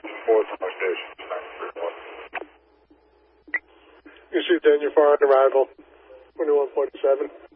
Fourth on station, 931. You see Daniel 4 on arrival, 2147.